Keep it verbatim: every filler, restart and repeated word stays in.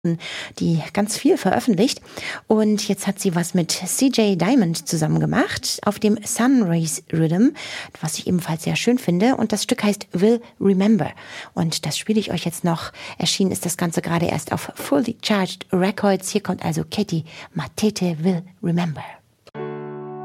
die ganz viel veröffentlicht. Und jetzt hat sie was mit C J Diamond zusammen gemacht auf dem Sunrays Rhythm, was ich ebenfalls sehr schön finde. Und das Stück heißt Will Remember. Und das spiele ich euch jetzt noch. Erschienen ist das Ganze gerade erst auf Fully Charged Records. Hier kommt also Katie Matete, Will Remember.